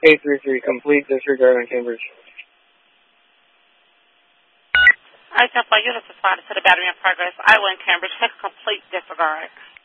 833, complete disregard on Cambridge. I-10 units responded to the battery in progress. Iowa and Cambridge, take a complete disregard.